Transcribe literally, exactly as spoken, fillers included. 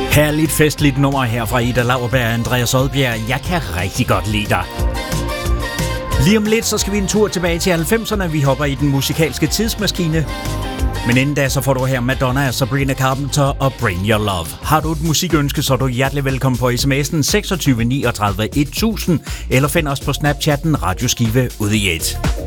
Herligt festligt nummer her fra Ida Lauerberg og Andreas Odbjerg. Jeg kan rigtig godt lide dig. Lige om lidt, så skal vi en tur tilbage til halvfemserne. Vi hopper i den musikalske tidsmaskine. Men inden da, så får du her Madonna, Sabrina Carpenter og Bring Your Love. Har du et musikønske, så er du hjertelig velkommen på sms'en seksogtyve niogtredive tusind, eller find os på Snapchatten Radioskive ude i et.